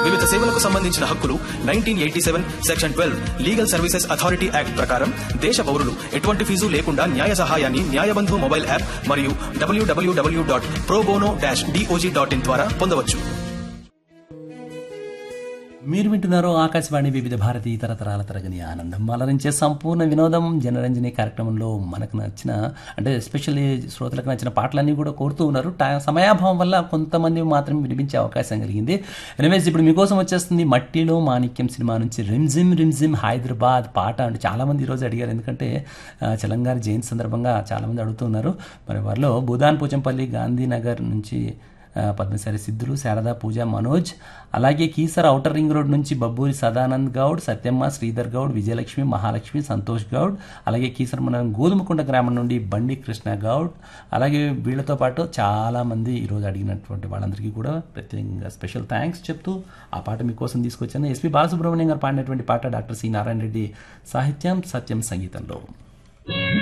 వివిధ సేవలకు సంబంధించిన హక్కులు 1987 section 12 legal services authority act ప్రకారం దేశ పౌరులు ఎటువంటి ఫీజు లేకుండా న్యాయ సహాయాన్ని న్యాయబంధు మొబైల్ యాప్ మరియు www.probono-dog.in ద్వారా పొందవచ్చు. మీరు వింటున్నారు ఆకాశవాణి వివిధ భారతి తరతరాల తరగని ఆనందం అలరించే సంపూర్ణ వినోదం జనరంజని కార్యక్రమంలో మనకు నచ్చిన అంటే ఎస్పెషల్లీ శ్రోతలకు నచ్చిన పాటలన్నీ కూడా కోరుతూ ఉన్నారు. సమయాభావం వల్ల కొంతమంది మాత్రమే వినిపించే అవకాశం కలిగింది. ఎనివేస్ ఇప్పుడు మీకోసం వచ్చేస్తుంది మట్టిలో మాణిక్యం సినిమా నుంచి రిమ్జిమ్ రిమ్జిమ్ హైదరాబాద్ పాట. అంటే చాలామంది ఈరోజు అడిగారు, ఎందుకంటే తెలంగాణ జయంతి సందర్భంగా చాలామంది అడుగుతున్నారు. మరి వారిలో భూదాన్ పోచంపల్లి గాంధీనగర్ నుంచి పద్మశాలి సిద్ధులు, శారదా, పూజ, మనోజ్, అలాగే కీసర ఔటర్ రింగ్ రోడ్ నుంచి బబ్బూరి సదానంద్ గౌడ్, సత్యమ్మ, శ్రీధర్ గౌడ్, విజయలక్ష్మి, మహాలక్ష్మి, సంతోష్ గౌడ్, అలాగే కీసర మండలం గోధుమకుంట గ్రామం నుండి బండి కృష్ణ గౌడ్, అలాగే వీళ్ళతో పాటు చాలామంది ఈరోజు అడిగినటువంటి వాళ్ళందరికీ కూడా ప్రత్యేకంగా స్పెషల్ థ్యాంక్స్ చెప్తూ ఆ పాట మీకోసం తీసుకొచ్చాను. ఎస్పి బాలసుబ్రహ్మణ్యం గారు పాడినటువంటి పాట డాక్టర్ సి నారాయణ రెడ్డి సాహిత్యం, సత్యం సంగీతంలో.